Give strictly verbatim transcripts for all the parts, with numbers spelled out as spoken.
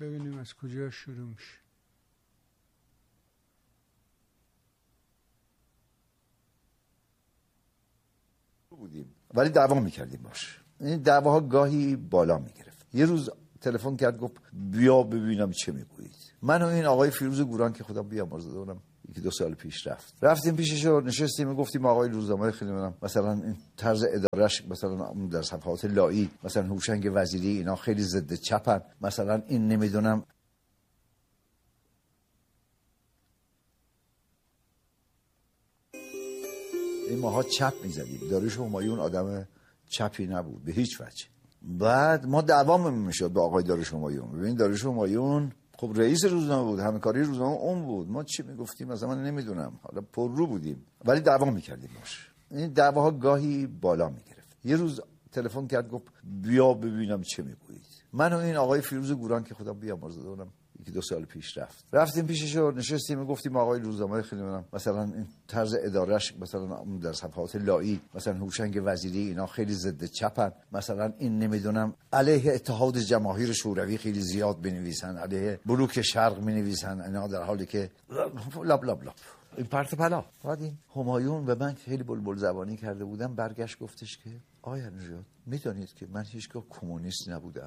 ببینیم از کجا شروع میشه. بودیم ولی دعوا میکردیم باش. این دعواها گاهی بالا میگرفت. یه روز تلفن کرد گفت بیا ببینم چه میگویید. من و این آقای فیروز گوران که خدا بیامرزه اونم یکی دو سال پیش رفت رفتیم پیشش و نشستیم و گفتیم آقای روزنامه خیلی منم مثلا این طرز ادارش مثلا در صفحات لایی مثلا هوشنگ وزیری اینا خیلی ضد چپن، مثلا این نمیدونم این ماها چپ میزدیم. داریوش همایون آدم چپی نبود به هیچ وجه. بعد ما دعوامون میشد با آقای داریوش همایون. ببین داریوش همایون خب رئیس روزنامه بود، همکاری روزنامه اون بود. ما چی میگفتیم مثلا من نمیدونم، حالا پررو بودیم ولی دعوا میکردیم باش. این دعواها گاهی بالا میگرفت. یه روز تلفن کرد گفت بیا ببینم چه میگویید. من و این آقای فیروز گوران که خدا بیامرزه اونم یکی دو سال پیش رفت رفتیم پیشش و نشستیم و گفتیم آقای روزنامه خیلی منم مثلا این طرز ادارش مثلا در صفحات لایی مثلا هوشنگ وزیری اینا خیلی ضد چپن، مثلا این نمیدونم علیه اتحاد جماهیر شوروی خیلی زیاد بنویسن، علیه بلوک شرق می‌نویسن، اینا در حالی که لاب لاب لاب این پرت پلا. بعد این همایون به من خیلی بلبل زبانی کرده بودم برگشت گفتش که آیا نژاد میدونید که من هیچگاه کمونیست نبودم.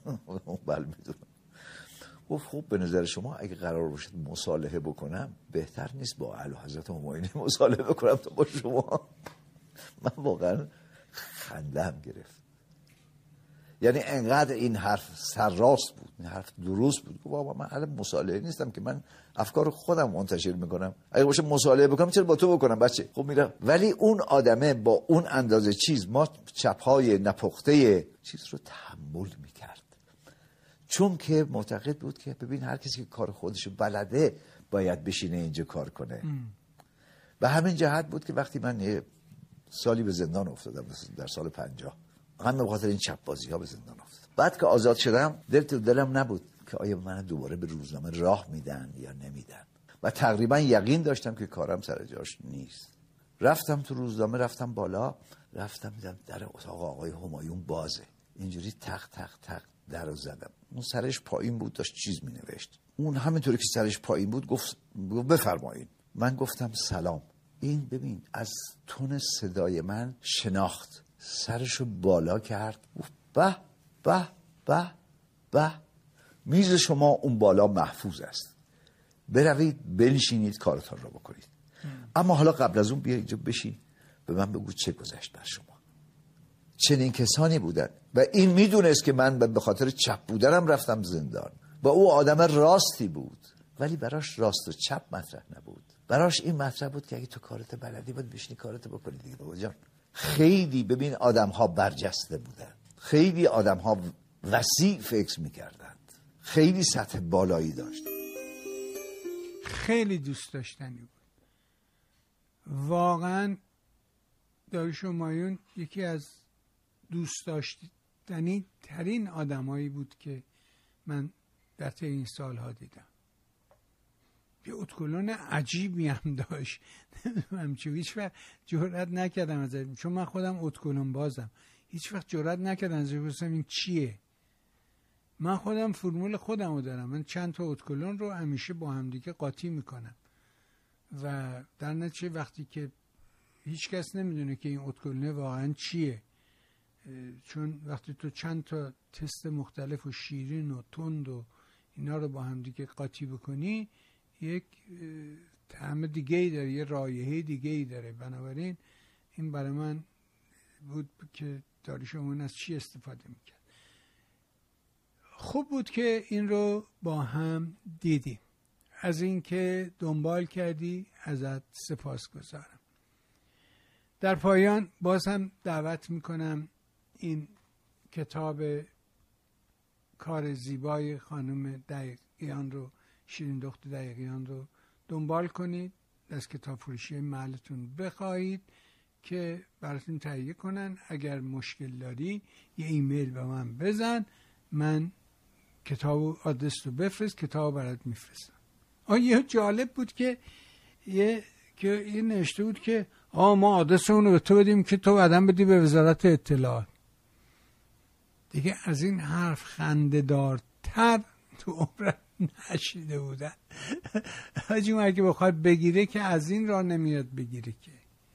بله میدونم. گفت خب به نظر شما اگه قرار باشد مصالحه بکنم بهتر نیست با اعلیحضرت همایونی مصالحه بکنم تا با شما؟ من واقعا خندم گرفت. یعنی انقدر این حرف سرراست بود، این حرف درست بود. گفت بابا من اهل مصالحه نیستم که من افکار خودم منتشر میکنم، اگه باشه مصالحه بکنم چرا با تو بکنم بچه؟ خب میره. ولی اون آدمه با اون اندازه چیز ما چپهای نپخته چیز رو تحمل میکرد، چون که معتقد بود که ببین هر کسی که کار خودشو بلده باید بشینه اینجا کار کنه. و همین جهت بود که وقتی من یه سالی به زندان افتادم در سال پنجاه، هم به خاطر این چپ بازی ها به زندان افتادم. بعد که آزاد شدم دل تو دلم نبود که آیا من دوباره به روزنامه راه میدن یا نمیدن و تقریبا یقین داشتم که کارم سر جاش نیست. رفتم تو روزنامه، رفتم بالا، رفتم دیدم در اتاق آقای همایون بازه، اینجوری تق تق تق درو زدم. اون سرش پایین بود داشت چیز می نوشت. اون همینطوری که سرش پایین بود گفت بفرمایید. من گفتم سلام. این ببین از تون صدای من شناخت، سرشو بالا کرد گفت به به به به میز شما اون بالا محفوظ است، بروید بنشینید کارتان را بکنید. اما حالا قبل از اون بیا اینجا بشین به من بگو چه گذشت بر شما. چنین کسانی بودن و این میدونست که من به خاطر چپ بودنم رفتم زندان و او آدم راستی بود، ولی براش راست و چپ مطرح نبود. براش این مطرح بود که اگه تو کارت بلدی باید بشینی کارت بکنی دیگه بابا جان. خیلی ببین آدم ها برجسته بودن، خیلی آدم ها وسیع فکر میکردند، خیلی سطح بالایی داشتن، خیلی دوست داشتنی بود. واقعا داریوش همایون یکی از دوست داشتنی ترین آدمایی بود که من در طی این سالها دیدم. یه اتکلون عجیبی هم داشت، نمیدونم چه، هیچ وقت جرئت نکردم ازش، چون من خودم اتکلون بازم، هیچ وقت جرئت نکردم ازش بپرسم این چیه. من خودم فرمول خودم رو دارم، من چند تا اتکلون رو همیشه با هم دیگه قاطی میکنم و در نتیجه وقتی که هیچ کس نمیدونه که این اتکلونه واقعا چیه، چون وقتی تو چند تا تست مختلف و شیرین و تند و اینا رو با هم دیگه قاطی بکنی یک طعم دیگه ای داره، یه رایحه دیگه ای داره. بنابراین این برای من بود که داریوش همایون از چی استفاده میکرد. خوب بود که این رو با هم دیدیم. از این که دنبال کردی ازت سپاسگزارم. در پایان باز هم دعوت میکنم این کتاب کار زیبای خانم دقیقیان رو، شیرین دختر دقیقیان رو دنبال کنید، از کتاب فروشی محلتون بخواهید که براتون تهیه کنن. اگر مشکل داری یه ایمیل به من بزن، من کتاب و آدرس رو بفرست، کتاب برات میفرستم. آیه جالب بود که یه که این نوشته بود که آ ما آدرس اون رو به تو بدیم که تو بعداً بدی به وزارت اطلاعات. دیگه از این حرف خنده دارتر تو عمرم نشیده بودن. حاجی اون اگه بخواد بگیره که از این راه نمیاد بگیره که.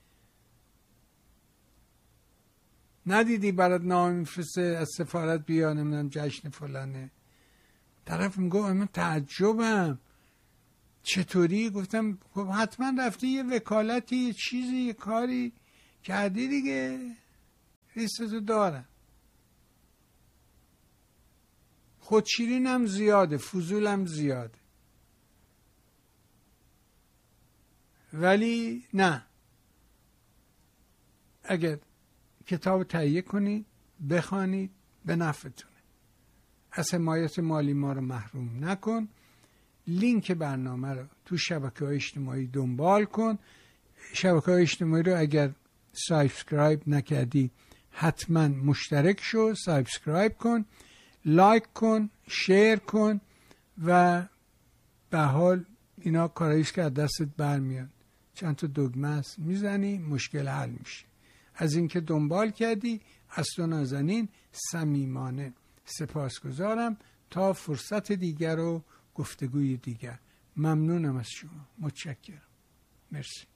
ندیدی برات نامه میفرسته از سفارت بیا نمیدونم جشن فلانه، طرف میگه من تعجبم چطوری؟ گفتم خب حتما رفتی یه وکالتی یه چیزی یه کاری کردی دیگه، ریستتو دارم. خودشیرینم زیاده، فضولم زیاده، ولی نه، اگر کتاب تهیه کنید بخوانید به نفعتونه. از حمایت مالی ما رو محروم نکن. لینک برنامه رو تو شبکه‌های اجتماعی دنبال کن. شبکه‌های اجتماعی رو اگر سابسکرایب نکردی حتما مشترک شو، سابسکرایب کن، لایک کن، شیر کن و به حال اینا کاراییست که از دستت برمیاد. چند تا دکمه است میزنی مشکل حل میشه. از اینکه دنبال کردی از تو نازنین صمیمانه سپاسگزارم. تا فرصت دیگر و گفتگوی دیگر ممنونم از شما. متشکرم. مرسی.